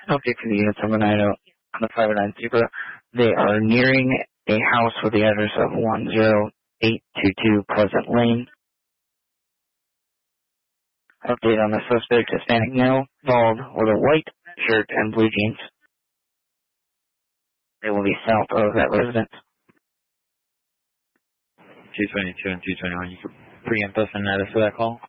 Update for the units on the 90 on the 509 Zebra. They are nearing a house with the address of 10822 Pleasant Lane. Update on the suspect, Hispanic male, bald, with a white shirt and blue jeans. They will be south of that residence. 222 and 221, you could preempt us and add us to that call?